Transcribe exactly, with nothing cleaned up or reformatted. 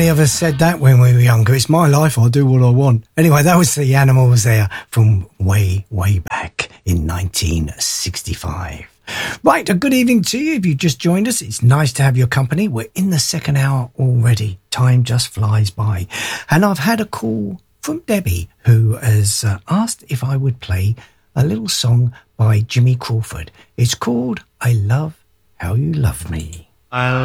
many of us said that when we were younger. It's my life, I'll do what I want. Anyway, that was the Animals there from way, way back in nineteen sixty-five. Right, a good evening to you if you just joined us. It's nice to have your company. We're in the second hour already. Time just flies by. And I've had a call from Debbie, who has uh, asked if I would play a little song by Jimmy Crawford. It's called I Love How You Love Me. I